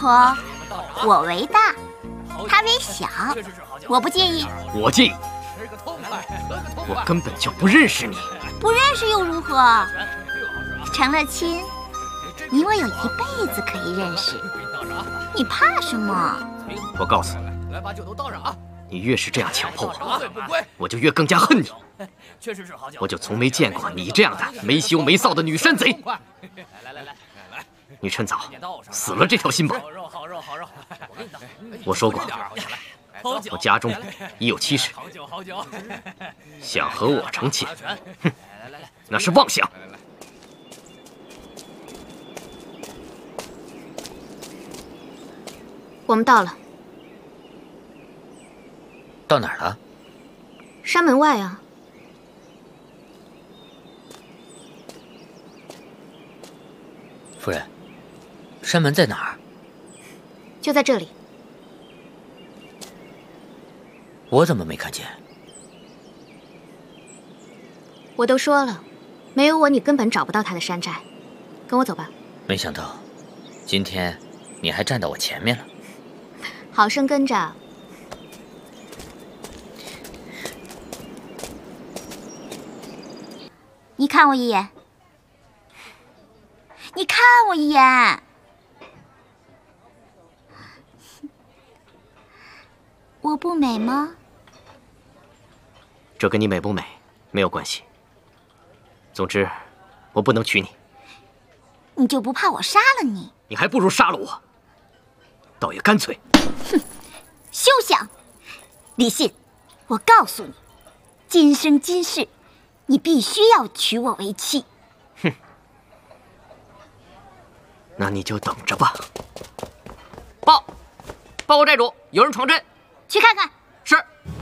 何？我为大，他为小，我不介意。 我介意。我根本就不认识你。 不认识又如何？成了亲，你我有一辈子可以认识。你怕什么？ 我告诉你，你越是这样强迫我，我就越更加恨你。我就从没见过你这样的没羞没臊的女山贼。你趁早死了这条心吧。我说过，我家中已有妻室，想和我成亲，哼，那是妄想。 我们到了。 到哪儿了？ 山门外啊。 夫人，山门在哪儿？ 就在这里。 我怎么没看见？ 我都说了，没有我你根本找不到他的山寨。跟我走吧。 没想到，今天你还站到我前面了。 好生跟着。 你看我一眼，你看我一眼，我不美吗？ 这跟你美不美没有关系。总之，我不能娶你。 你就不怕我杀了你？ 你还不如杀了我，倒也干脆。 哼，休想！李信，我告诉你，今生今世，你必须要娶我为妻。 哼，那你就等着吧。报告寨主，有人闯阵。 去看看。 是。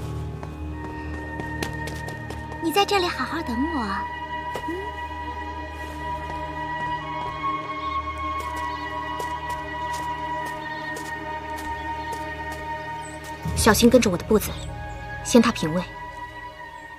你在这里好好等我。 小心跟着我的步子，先踏品位。